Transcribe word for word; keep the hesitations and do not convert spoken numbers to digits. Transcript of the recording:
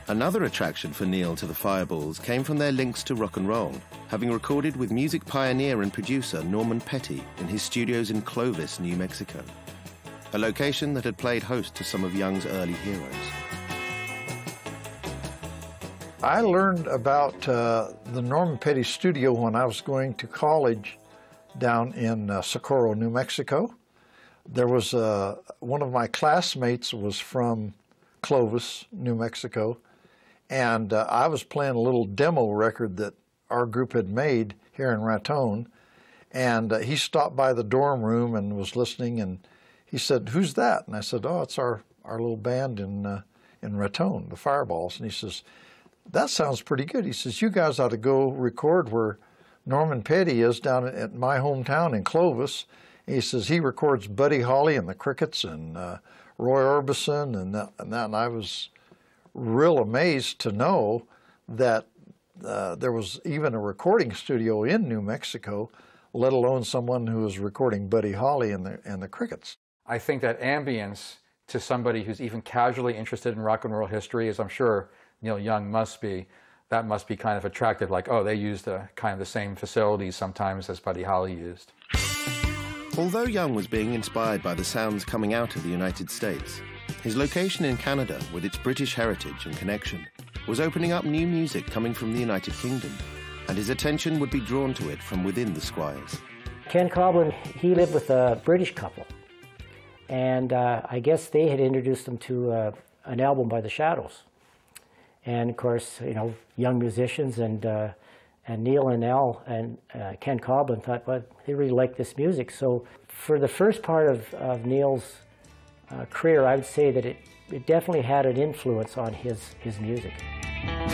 Another attraction for Neil to the Fireballs came from their links to rock and roll, having recorded with music pioneer and producer Norman Petty in his studios in Clovis, New Mexico, a location that had played host to some of Young's early heroes. I learned about uh, the Norman Petty studio when I was going to college down in uh, Socorro, New Mexico. There was uh, one of my classmates was from Clovis, New Mexico, and uh, I was playing a little demo record that our group had made here in Raton, and uh, he stopped by the dorm room and was listening, and he said, "Who's that?" And I said, "Oh, it's our, our little band in, uh, in Raton, the Fireballs." And he says, "That sounds pretty good." He says, "You guys ought to go record where Norman Petty is down at my hometown in Clovis." And he says, "He records Buddy Holly and the Crickets and uh, Roy Orbison and that, and that." And I was real amazed to know that uh, there was even a recording studio in New Mexico, let alone someone who was recording Buddy Holly and the, and the Crickets. I think that ambience to somebody who's even casually interested in rock and roll history, as I'm sure Neil Young must be, that must be kind of attractive, like, oh, they use the kind of the same facilities sometimes as Buddy Holly used. Although Young was being inspired by the sounds coming out of the United States, his location in Canada, with its British heritage and connection, was opening up new music coming from the United Kingdom, and his attention would be drawn to it from within the Squires. Ken Coblin, he lived with a British couple, and uh, I guess they had introduced him to uh, an album by The Shadows. And of course, you know, young musicians, and uh, and Neil and Al and uh, Ken Coblin thought, well, they really like this music. So for the first part of, of Neil's uh, career, I would say that it, it definitely had an influence on his, his music.